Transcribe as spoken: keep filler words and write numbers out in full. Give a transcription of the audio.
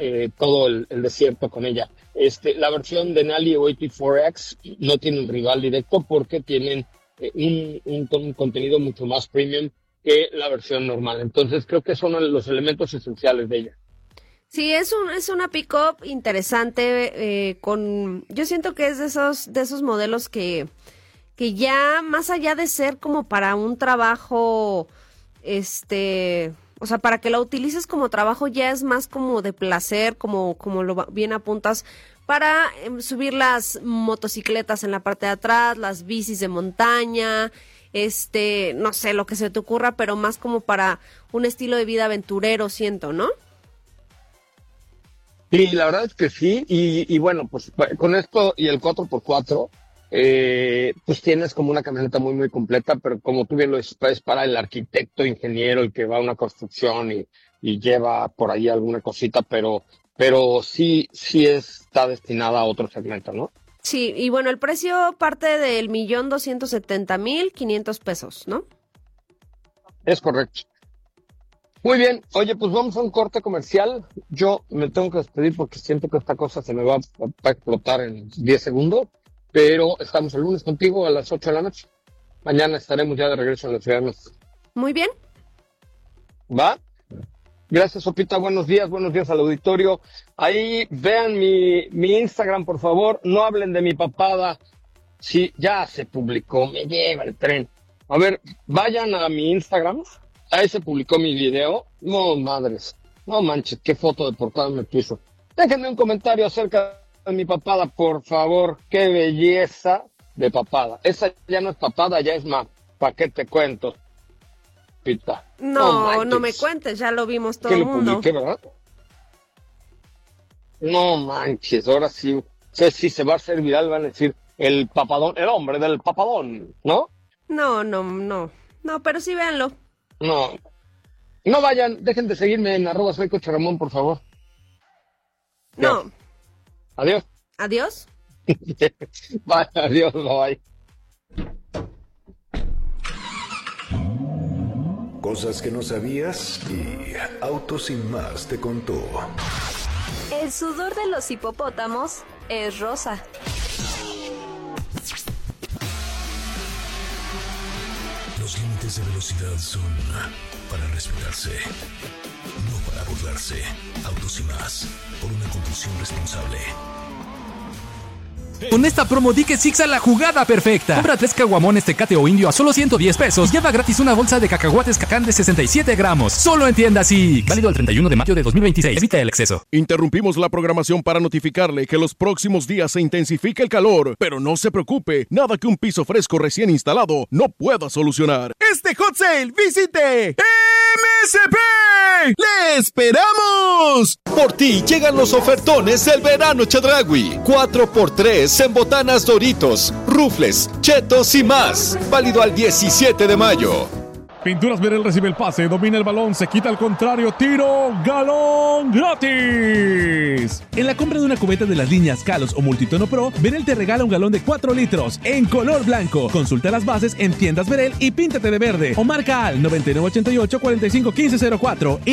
eh, todo el, el desierto con ella. Este, la versión de Denali ochenta y cuatro X no tiene un rival directo porque tienen eh, un, un, un contenido mucho más premium que la versión normal. Entonces creo que son los elementos esenciales de ella. Sí, es un es una pick-up interesante, eh, con yo siento que es de esos de esos modelos que que ya más allá de ser como para un trabajo, este, o sea, para que lo utilices como trabajo, ya es más como de placer, como como lo bien apuntas, para eh, subir las motocicletas en la parte de atrás, las bicis de montaña, este, no sé, lo que se te ocurra, pero más como para un estilo de vida aventurero, siento, ¿no? Sí, la verdad es que sí, y, y bueno, pues con esto y el cuatro por cuatro, eh, pues tienes como una camioneta muy, muy completa, pero como tú bien lo dices, es para el arquitecto, ingeniero, el que va a una construcción y, y lleva por ahí alguna cosita, pero, pero sí, sí está destinada a otro segmento, ¿no? Sí, y bueno, el precio parte del millón doscientos setenta mil quinientos pesos, ¿no? Es correcto. Muy bien, oye, pues vamos a un corte comercial. Yo me tengo que despedir porque siento que esta cosa se me va a, a explotar en diez segundos, pero estamos el lunes contigo a las ocho de la noche. Mañana estaremos ya de regreso en la Ciudad de México. Muy bien. ¿Va? Gracias, Sopita. Buenos días, buenos días al auditorio. Ahí vean mi, mi Instagram, por favor. No hablen de mi papada. Sí, ya se publicó, me lleva el tren. A ver, vayan a mi Instagram. Ahí se publicó mi video. No, madres. No manches, qué foto de portada me puso. Déjenme un comentario acerca de mi papada, por favor. Qué belleza de papada. Esa ya no es papada, ya es más. ¿Para qué te cuento? Pita. No, no, no me cuentes, ya lo vimos todo el mundo. Publiqué, ¿verdad? No manches, ahora sí. Sé si se va a hacer viral, van a decir el papadón, el hombre del papadón, ¿no? No, no, no. No, pero sí véanlo. No, no vayan, dejen de seguirme en arroba soy Coche Ramón, por favor. No. Adiós. Adiós. Bye, adiós, bye. Cosas que no sabías y Autos Sin Más te contó. El sudor de los hipopótamos es rosa. Los límites de velocidad son para respetarse, no para burlarse. Autos y Más, por una conducción responsable. Con esta promo di que Six a la jugada perfecta. Compra tres caguamones Tecate o Indio a solo ciento diez pesos. Lleva gratis una bolsa de cacahuates Cacán de sesenta y siete gramos. Solo en tiendas Six. Válido el treinta y uno de mayo de dos mil veintiséis. Evita el exceso. Interrumpimos la programación para notificarle que los próximos días se intensifica el calor. Pero no se preocupe, nada que un piso fresco recién instalado no pueda solucionar. Este hot sale, visite M S P. ¡Le esperamos! Por ti llegan los ofertones del verano Chedraui. cuatro por tres en botanas Doritos, rufles, chetos y más. Válido al diecisiete de mayo. Pinturas Verel recibe el pase, domina el balón, se quita al contrario, tiro, galón gratis. En la compra de una cubeta de las líneas Kalos o Multitono Pro, Verel te regala un galón de cuatro litros en color blanco. Consulta las bases en tiendas Verel y píntate de verde. O marca al noventa y nueve ochenta y ocho cuarenta y cinco quince cero cuatro.